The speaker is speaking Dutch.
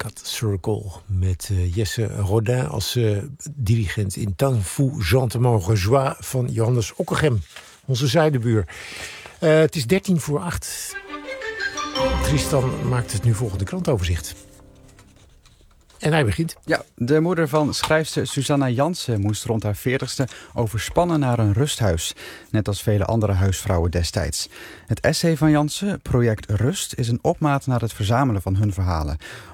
Cat Circle met Jesse Rodin als dirigent in Tant fou gentement rejoie van Johannes Ockeghem, onze zuidenbuur. Het is 7:13. Tristan maakt het nu volgende krantoverzicht. En hij begint. Ja, de moeder van schrijfster Susanna Jansen moest rond haar 40ste overspannen naar een rusthuis. Net als vele andere huisvrouwen destijds. Het essay van Jansen, Project Rust, is een opmaat naar het verzamelen van hun verhalen.